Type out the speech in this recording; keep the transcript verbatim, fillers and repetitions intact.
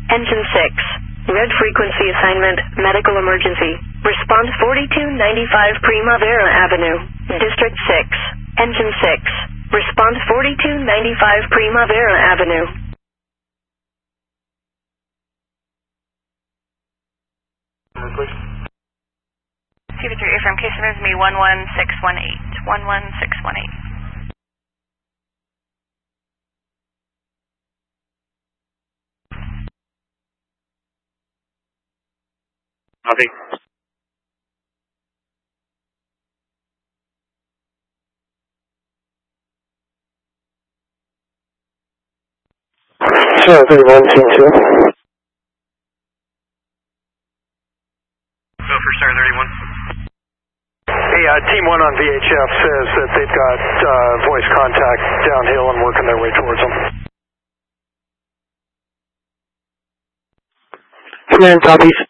Engine six. Red frequency assignment, medical emergency. Response forty-two ninety-five Primavera Avenue, District six. Engine six. Response forty-two ninety-five Primavera Avenue. C V three from case emergency one one six one eight. one one six one eight. Copy. Sure, thirty-one, team two. Go for Star thirty-one. Hey, uh, team one on V H F says that they've got uh, voice contact downhill and working their way towards them. Command copies.